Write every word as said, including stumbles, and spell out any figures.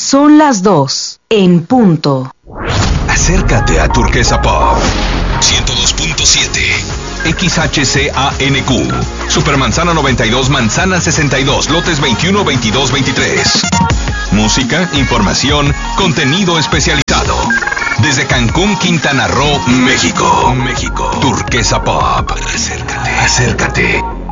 Son las dos, en punto. Acércate a Turquesa Pop ciento dos punto siete X H C A N Q Supermanzana noventa y dos, Manzana sesenta y dos, lotes veintiuno, veintidós, veintitrés. Música, información, contenido especializado. Desde Cancún, Quintana Roo, México. México. Turquesa Pop. Acércate. Acércate.